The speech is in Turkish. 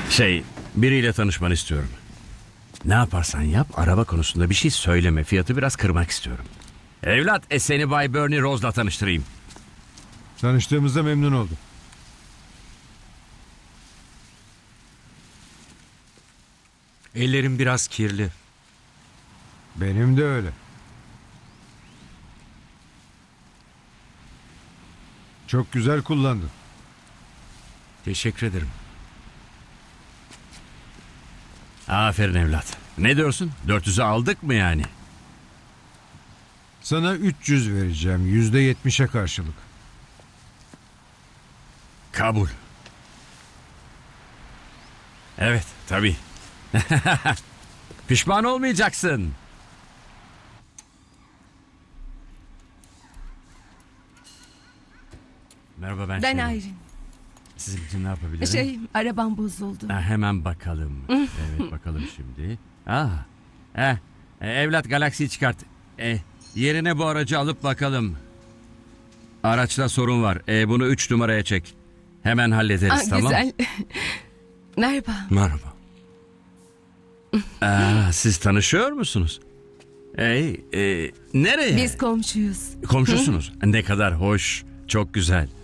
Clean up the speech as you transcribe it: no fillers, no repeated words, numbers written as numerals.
Biriyle tanışmanı istiyorum. Ne yaparsan yap, araba konusunda bir şey söyleme. Fiyatı biraz kırmak istiyorum. Evlat, seni Bay Bernie Rose'la tanıştırayım. Tanıştığımızda memnun oldum. Ellerim biraz kirli. Benim de öyle. Çok güzel kullandın. Teşekkür ederim. Aferin evlat. Ne diyorsun? 400'ü aldık mı yani? Sana 300 vereceğim, %70'e karşılık. Kabul. Evet, tabii. Pişman olmayacaksın. Merhaba, ben Ben Şenol. Ayrin. Sizin için ne yapabilirim? Arabam bozuldu. Hemen bakalım. Evet, bakalım şimdi. Evlat, Galaxy'yi çıkart. Yerine bu aracı alıp bakalım. Araçta sorun var. Bunu 3 numaraya çek. Hemen hallederiz, tamam? Güzel. Merhaba. Merhaba. Siz tanışıyor musunuz? Nereye? Biz komşuyuz. Komşusunuz. Ne kadar hoş. Çok güzel.